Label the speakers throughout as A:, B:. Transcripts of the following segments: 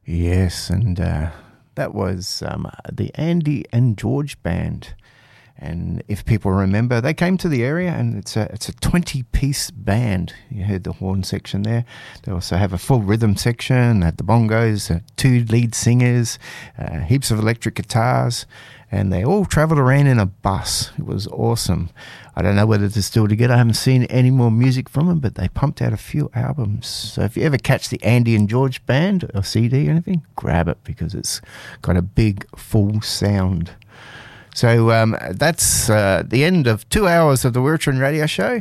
A: Yes, and that was the Andy and George Band. And if people remember, they came to the area, and it's a 20-piece band. You heard the horn section there. They also have a full rhythm section, had the bongos, 2 lead singers, heaps of electric guitars, and they all travelled around in a bus. It was awesome. I don't know whether they're still together. I haven't seen any more music from them, but they pumped out a few albums. So if you ever catch the Andy and George Band or CD or anything, grab it because it's got a big, full sound. So that's the end of 2 hours of the Wiratron Radio Show.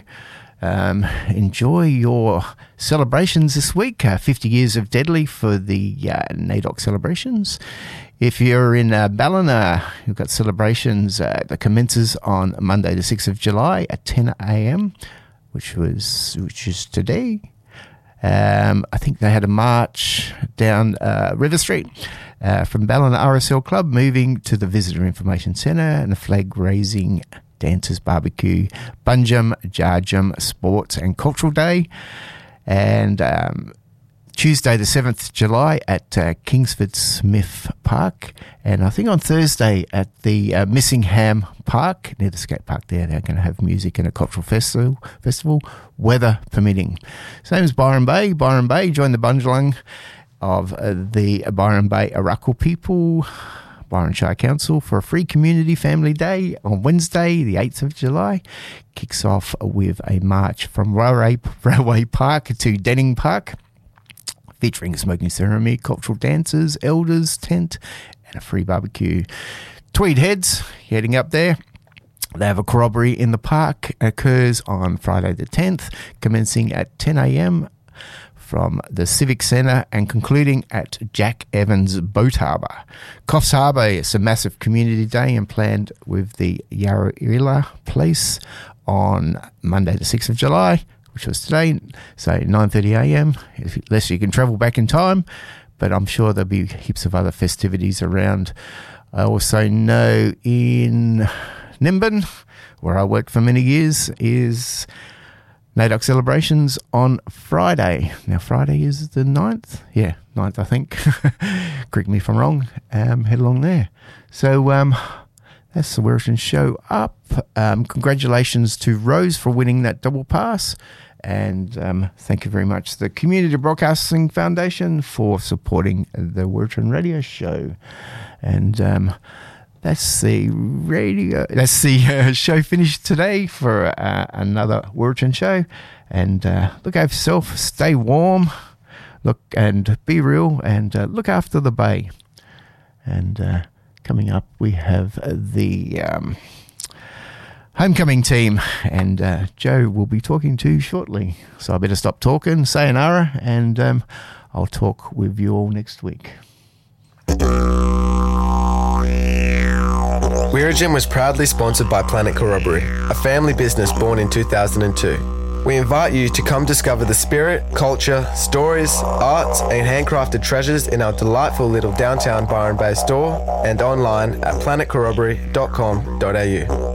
A: Enjoy your celebrations this week. 50 years of Deadly for the NAIDOC celebrations. If you're in Ballina, you've got celebrations that commences on Monday the 6th of July at 10 a.m, which is today. I think they had a march down River Street from Ballina RSL Club, moving to the Visitor Information Centre, and a flag-raising dancers barbecue, Bunjum, Jarjum, Sports and Cultural Day. And Tuesday the 7th of July at Kingsford Smith Park, and I think on Thursday at the Missingham Park, near the skate park there, they're going to have music and a cultural festival, weather permitting. Same as Byron Bay. Byron Bay joined the Bundjalung of the Byron Bay Arakwal people, Byron Shire Council, for a free community family day on Wednesday, the 8th of July. Kicks off with a march from Railway Park to Denning Park, featuring a smoking ceremony, cultural dances, elders, tent, and a free barbecue. Tweed Heads, heading up there. They have a corroboree in the park. It occurs on Friday the 10th, commencing at 10 a.m, from the Civic Centre and concluding at Jack Evans Boat Harbour. Coffs Harbour is a massive community day and planned with the Yarrawilla Place on Monday the 6th of July, which was today, so 9:30 a.m, unless you can travel back in time, but I'm sure there'll be heaps of other festivities around. I also know in Nimbin, where I worked for many years, is NAIDOC celebrations on Friday. Now, Friday is the 9th? Yeah, 9th, I think. Correct me if I'm wrong. Head along there. So, that's the Wiratron Show up. Congratulations to Rose for winning that double pass. And thank you very much to the Community Broadcasting Foundation for supporting the Wiratron Radio Show. And that's the show finished today for another Wiratron Show. And look after yourself, stay warm, look and be real, and look after the bay. And coming up, we have the homecoming team, and Joe will be talking to you shortly. So I better stop talking, sayonara, and I'll talk with you all next week.
B: Wiratron was proudly sponsored by Planet Corroboree, a family business born in 2002. We invite you to come discover the spirit, culture, stories, arts and handcrafted treasures in our delightful little downtown Byron Bay store and online at planetcorroboree.com.au.